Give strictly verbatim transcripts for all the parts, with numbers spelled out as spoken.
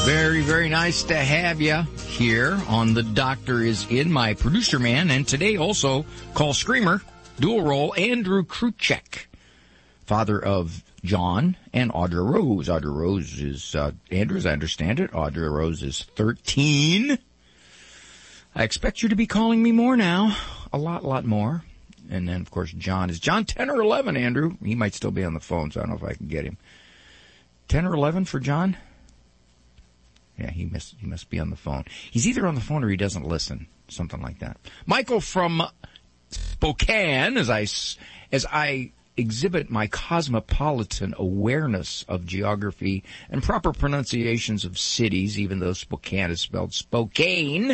Very, very nice to have you here on The Doctor Is In, my producer man, and today also call screamer, dual role, Andrew Kruchek, father of John and Audra Rose. Audra Rose is, uh, Andrew, as I understand it, Audra Rose is thirteen. I expect you to be calling me more now, a lot, lot more. And then, of course, John is John ten or eleven, Andrew. He might still be on the phone, so I don't know if I can get him. ten or eleven for John? Yeah, he must, he must be on the phone. He's either on the phone or he doesn't listen, something like that. Michael from Spokane, as I, as I exhibit my cosmopolitan awareness of geography and proper pronunciations of cities, even though Spokane is spelled Spokane.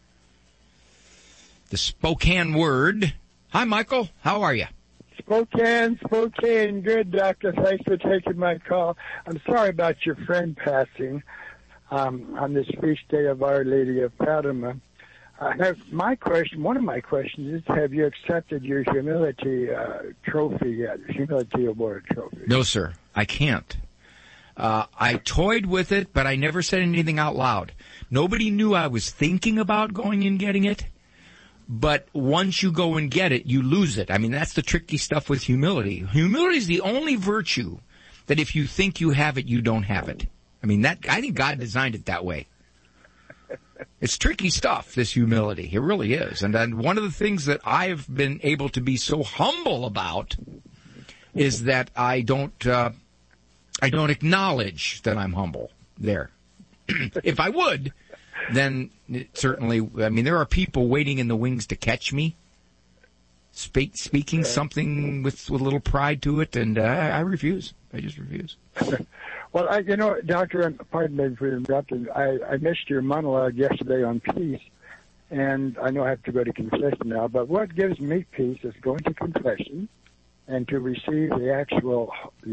The Spokane word. Hi, Michael. How are you? Spokane, Spokane. Good, Doctor. Thanks for taking my call. I'm sorry about your friend passing um, on this feast day of Our Lady of Fatima. I have my question. One of my questions is: have you accepted your humility uh, trophy yet? Humility award trophy? No, sir. I can't. Uh, I toyed with it, but I never said anything out loud. Nobody knew I was thinking about going and getting it. But once you go and get it, you lose it. I mean, that's the tricky stuff with humility. Humility is the only virtue that if you think you have it, you don't have it. I mean, that, I think God designed it that way. It's tricky stuff, this humility. It really is. And then one of the things that I've been able to be so humble about is that I don't, uh, I don't acknowledge that I'm humble there. If I would, then it certainly, I mean, there are people waiting in the wings to catch me, speak, speaking something with, with a little pride to it, and uh, I refuse. I just refuse. Well, I, you know, Doctor, pardon me for interrupting. I, I missed your monologue yesterday on peace, and I know I have to go to confession now, but what gives me peace is going to confession and to receive the actual